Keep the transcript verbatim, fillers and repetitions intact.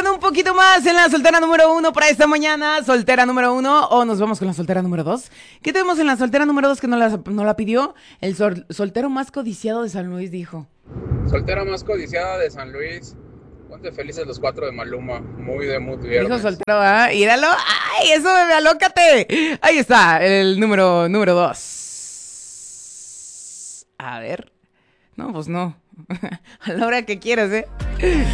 con un poquito más en la soltera número uno para esta mañana. Soltera número uno, o nos vamos con la soltera número dos. ¿Qué tenemos en la soltera número dos que no la, no la pidió? El sol, soltero más codiciado de San Luis dijo. Soltera más codiciada de San Luis. Ponte felices los cuatro de Maluma. Muy de mood viernes. Dijo soltero, ¿ah? Míralo. ¡Ay, eso, bebé, alócate! Ahí está, el número, número dos. A ver. No, pues no. A la hora que quieras, ¿eh?